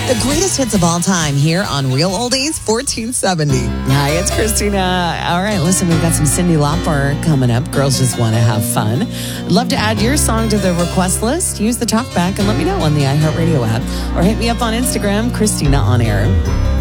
The greatest hits of all time here on Real Oldies 1470. Hi, it's Christina. All right, listen, we've got some Cyndi Lauper coming up. Girls just want to have fun. I'd love to add your song to the request list. Use the talkback and let me know on the iHeartRadio app. Or hit me up on Instagram, Christina On Air.